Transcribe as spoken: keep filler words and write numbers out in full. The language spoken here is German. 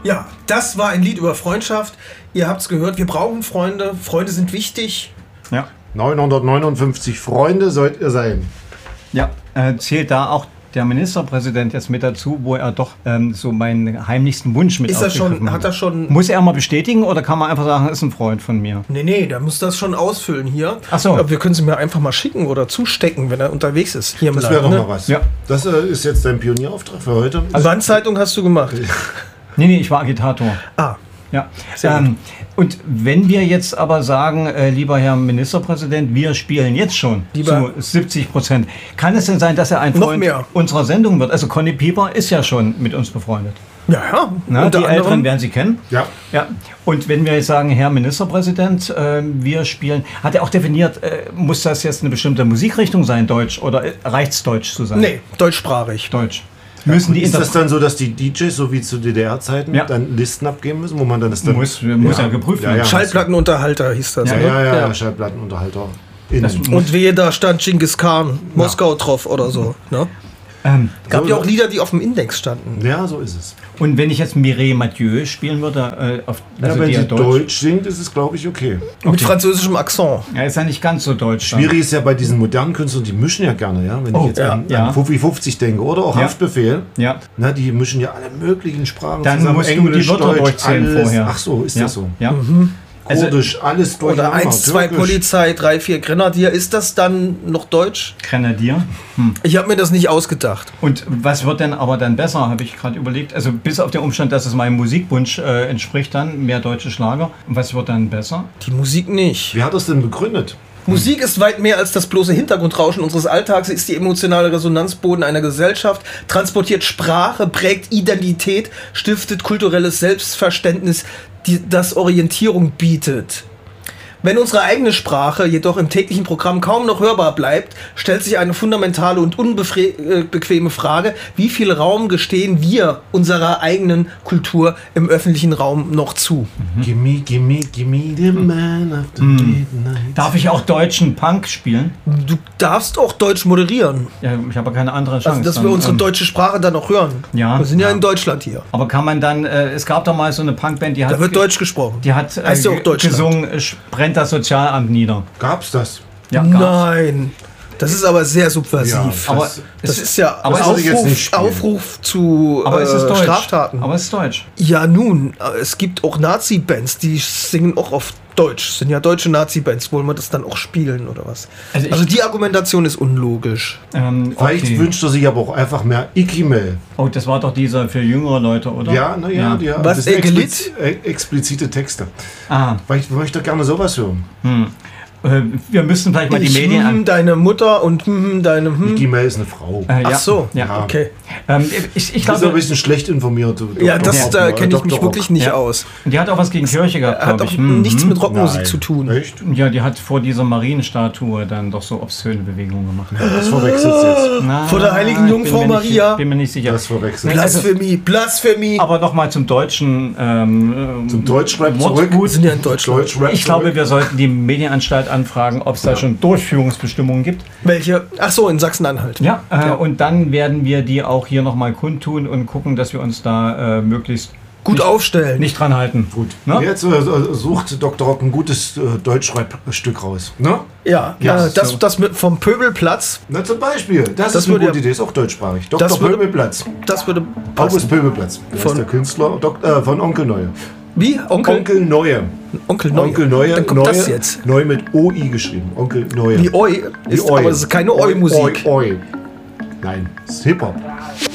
Ja, das war ein Lied über Freundschaft. Ihr habt's gehört, wir brauchen Freunde. Freunde sind wichtig. Ja. neunhundertneunundfünfzig Freunde sollt ihr sein. Ja, äh, zählt da auch der Ministerpräsident jetzt mit dazu, wo er doch ähm, so meinen heimlichsten Wunsch mit Ist er schon, aufgegriffen hat er schon... Muss er mal bestätigen oder kann man einfach sagen, ist ein Freund von mir? Nee, nee, der muss das schon ausfüllen hier. Ach so. Aber wir können sie mir einfach mal schicken oder zustecken, wenn er unterwegs ist. Hier im Das Land, wäre doch ne? mal was. Ja. Das äh, ist jetzt dein Pionierauftrag für heute. Also Wandzeitung hast du gemacht. Nee, nee, ich war Agitator. Ah, Ja. Sehr Ähm, und wenn wir jetzt aber sagen, äh, lieber Herr Ministerpräsident, wir spielen jetzt schon Lieber- zu siebzig Prozent, kann es denn sein, dass er ein Noch Freund mehr. unserer Sendung wird? Also Conny Pieper ist ja schon mit uns befreundet. ja, ja. Na, Unter die Älteren anderem- werden Sie kennen. Ja. Ja. Und wenn wir jetzt sagen, Herr Ministerpräsident, äh, wir spielen, hat er auch definiert, äh, muss das jetzt eine bestimmte Musikrichtung sein, Deutsch, oder reicht es Deutsch zu sein? Nee, deutschsprachig. Deutsch. Müssen die Ist das Inter- dann so, dass die D Js, so wie zu D D R-Zeiten, Ja. dann Listen abgeben müssen, wo man dann das dann... muss, muss ja, geprüft Ja, werden. ja. Schallplattenunterhalter hieß das. Ja, ne? ja, ja, ja. Schallplattenunterhalter. Das Innen. muss- Und wehe, da stand Genghis Khan, Moskau drauf oder so. Ne? ähm, Gab So, ja auch ne? Lieder, die auf dem Index standen. Ja, so ist es. und wenn ich jetzt Mireille Mathieu spielen würde, äh, auf, also ja, wenn die sie ja Deutsch. Deutsch, singt, ist es, glaube ich, okay. Mit französischem Akzent. ja, ist ja nicht ganz so deutsch. dann. Schwierig ist ja bei diesen modernen Künstlern, die mischen ja gerne, ja. Wenn Oh, ich jetzt ja, an, ja. an Fuffi fünfzig denke oder auch Ja. Haftbefehl, Ja. na, die mischen ja alle möglichen Sprachen Dann zusammen. musst du die Englisch, Wörter Deutsch, durchzählen alles. vorher. Ach so, ist Ja. das so? Ja. Also Kurdisch, alles Oder durcheinander. eins, zwei Türkisch. Polizei, drei, vier Grenadier. Ist das dann noch Deutsch? Grenadier. Ich habe mir das nicht ausgedacht. Und was wird denn aber dann besser, habe ich gerade überlegt. Also bis auf den Umstand, dass es meinem Musikwunsch äh, entspricht dann, mehr deutsche Schlager. Was wird dann besser? Die Musik nicht. Wie hat er es denn begründet? Musik ist weit mehr als das bloße Hintergrundrauschen unseres Alltags. Sie ist die emotionale Resonanzboden einer Gesellschaft, transportiert Sprache, prägt Identität, stiftet kulturelles Selbstverständnis, die, das Orientierung bietet. Wenn unsere eigene Sprache jedoch im täglichen Programm kaum noch hörbar bleibt, stellt sich eine fundamentale und unbequeme Frage: Wie viel Raum gestehen wir unserer eigenen Kultur im öffentlichen Raum noch zu? Gimme, gimme, gimme the man of the midnight. Darf ich auch deutschen Punk spielen? Du darfst auch Deutsch moderieren, Ja, ich habe keine andere Chance. also dass wir dann, unsere ähm, deutsche Sprache dann auch hören. Ja, wir sind ja, ja. in Deutschland hier. Aber kann man dann, äh, es gab doch mal so eine Punkband, die hat, Da wird Deutsch gesprochen. die hat äh, Heißt ja auch Deutschland. gesungen, äh, brennt das Sozialamt nieder. Gab's das? Ja, gab's. Nein, das ist aber sehr subversiv. Ja, Aber das- das ist ja aber das würde ich jetzt Aufruf, nicht spielen. Aufruf zu Aber es ist äh, Deutsch. Straftaten. Aber es ist Deutsch. Ja, nun, äh, es gibt auch Nazi-Bands, die singen auch auf Deutsch. Sind ja deutsche Nazi-Bands. Wollen wir das dann auch spielen oder was? Also Also, ich- die Argumentation ist unlogisch. Ähm, Vielleicht okay. wünscht er sich aber auch einfach mehr Ikimel. Oh, das war doch dieser für jüngere Leute, oder? Ja, naja, ja. Was, das sind Egelit? expliz äh, explizite Texte. Ah, Vielleicht möchte er gerne sowas hören. äh, wir müssten vielleicht mal die Ich, Medien hm, an. deine Mutter und hm, deine hm. Ikimel ist eine Frau. Äh, Ach ja. so, Ja. okay. Ähm, ich, ich Ich ist ein glaube, bisschen schlecht informiert. Doktor Ja, das, da Hoffmann, kenne ich mich Doktor wirklich nicht Ja. aus. die hat auch was gegen Kirche gehabt, Hat glaube doch ich. Mhm. nichts mit Rockmusik Nein. zu tun. Echt? Ja, die hat vor dieser Marienstatue dann doch so obszöne Bewegungen gemacht. Das verwechselt jetzt. Na, Vor der heiligen ich Jungfrau bin mir nicht- Maria. Bin mir nicht sicher. Das verwechselt. Blasphemie, Blasphemie. Aber nochmal zum deutschen ähm, Zum Deutschrap Wortgut. zurück. Wir sind ja in Deutschland. Deutschrap Ich glaube, zurück. wir sollten die Medienanstalt anfragen, ob es da schon Durchführungsbestimmungen gibt. Welche? Ach so, in Sachsen-Anhalt. Ja, äh, und dann werden wir die auch hier nochmal kundtun und gucken, dass wir uns da äh, möglichst Gut nicht, aufstellen. nicht dran halten. Gut. Ne? Jetzt äh, sucht Doktor Rock ein gutes äh, Deutschrap-Stück raus. Ne? Ja, Ja, äh, das, so. das mit, vom Pöbelplatz, Na, zum Beispiel. Das, Das ist eine würde gute ja- Idee. Ist auch deutschsprachig. Doktor das würde- Pöbelplatz. das würde August passen. Pöbelplatz. Der Von- ist der Künstler Dok äh, von Onkel Neue. Wie? Onkel? Onkel Neue. Onkel Neue. Onkel Neue. Dann kommt Neue, das jetzt. Neu mit O I geschrieben. Onkel Neue. Wie Oi. Ist, Oi. aber es ist keine Oi-Musik. Oi, Oi. Nein, es ist Hip-Hop.